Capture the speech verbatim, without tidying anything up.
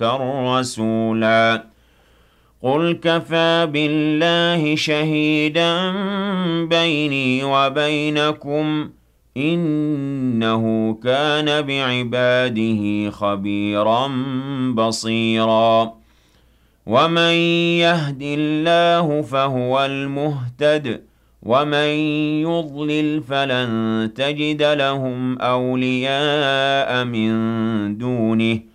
رسولا قل كفى بالله شهيدا بيني وبينكم إنه كان بعباده خبيرا بصيرا ومن يهد الله فهو المهتد ومن يضلل فلن تجد لهم أولياء من دونه